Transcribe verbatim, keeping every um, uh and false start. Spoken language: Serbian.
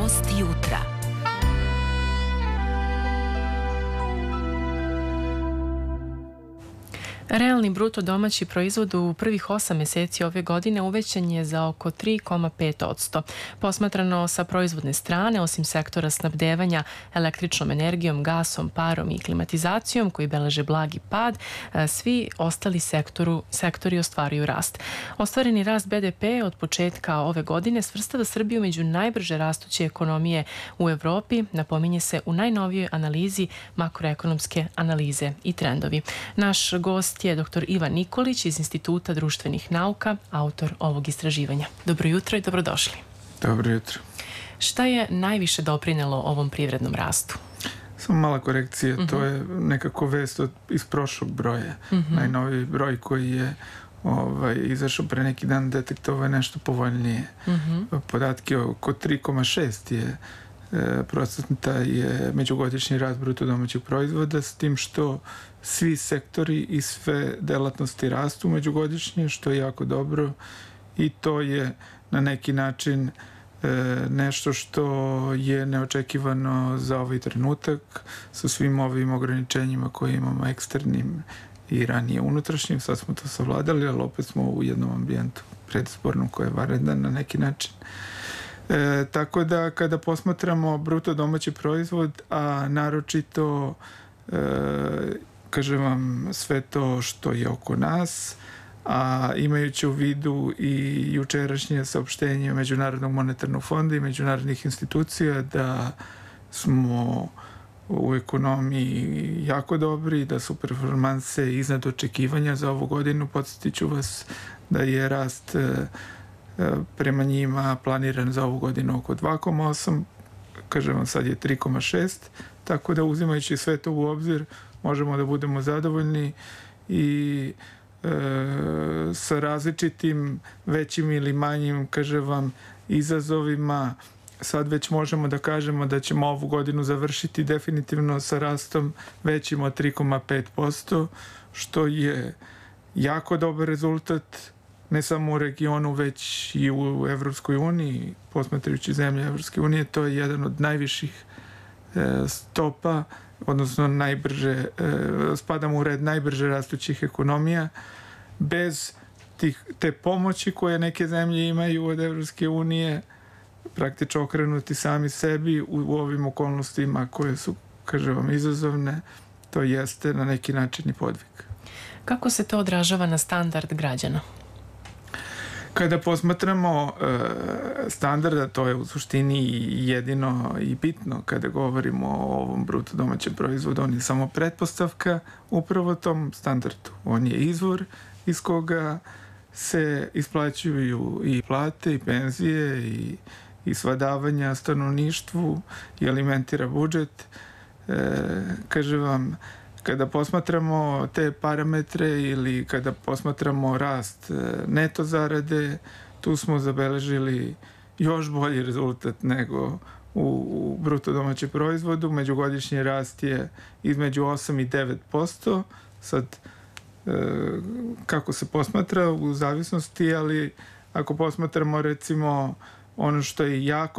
Gost jutra. Realni bruto domaći proizvod u prvih osam mjeseci ove godine uvećan je za oko tri zarez pet posto. Posmatrano sa proizvodne strane, osim sektora snabdevanja električnom energijom, gasom, parom i klimatizacijom, koji beleže blagi pad, svi ostali sektoru, sektori ostvaruju rast. Ostvareni rast be de pe od početka ove godine svrstava Srbiju među najbrže rastuće ekonomije u Evropi, napominje se u najnovijoj analizi makroekonomske analize i trendovi. Naš gost je doktor Ivan Nikolić iz Instituta društvenih nauka, autor ovog istraživanja. Dobro jutro i dobrodošli. Dobro jutro. Šta je najviše doprinelo ovom privrednom rastu? Samo mala korekcija, uh-huh. to je nekako vest od, iz prošlog broja. Uh-huh. Najnoviji broj koji je ovaj, izašao pre neki dan detektovao je nešto povoljnije. Uh-huh. Podatke oko tri zarez šest je e, procenta je međugodišnji rast bruto domaćeg proizvoda, s tim što svi sektori i sve delatnosti rastu međugodišnje, što je jako dobro, i to je na neki način e, nešto što je neočekivano za ovaj trenutak sa svim ovim ograničenjima koje imamo eksternim i ranije unutrašnjim. Sad smo to savladali, ali opet smo u jednom ambijentu predizbornom koji je vanredan na neki način. E, tako da kada posmatramo bruto domaći proizvod, a naročito e, kažem vam sve to što je oko nas, a imajući u vidu i jučerašnje saopštenje Međunarodnog monetarnog fonda i međunarodnih institucija da smo u ekonomiji jako dobri, da su performanse iznad očekivanja za ovu godinu. Podsjetit ću vas da je rast prema njima planiran za ovu godinu oko dva zarez osam, kažem vam sad je tri zarez šest, tako da uzimajući sve to u obzir možemo da budemo zadovoljni i e, sa različitim većim ili manjim, kažem vam, izazovima. Sad već možemo da kažemo da ćemo ovu godinu završiti definitivno sa rastom većim od tri zarez pet posto, što je jako dobar rezultat, ne samo u regionu, već i u Evropskoj uniji. Posmatrajući zemlje Evropske unije, to je jedan od najviših e, stopa, odnosno najbrže, e, spadamo u red najbrže rastućih ekonomija. Bez tih, te pomoći koje neke zemlje imaju od Evropske unije, praktično okrenuti sami sebi u, u ovim okolnostima koje su, kažem vam, izazovne, to jeste na neki način i podvig. Kako se to odražava na standard građana? Kada posmatramo e, standarda, to je u suštini jedino i bitno kada govorimo o ovom bruto domaćem proizvodu, on je samo pretpostavka upravo tom standardu. On je izvor iz koga se isplaćuju i plate i penzije i, i sva davanja stanovništvu i alimentira budžet. E, kažem vam, kada posmatramo te parametre ili kada posmatramo rast neto zarade, tu smo zabeležili još bolji rezultat nego u, u bruto domaćem proizvodu. Međugodišnji rast je između osam i devet posto. Sad, e, kako se posmatra u zavisnosti, ali ako posmatramo recimo ono što je jako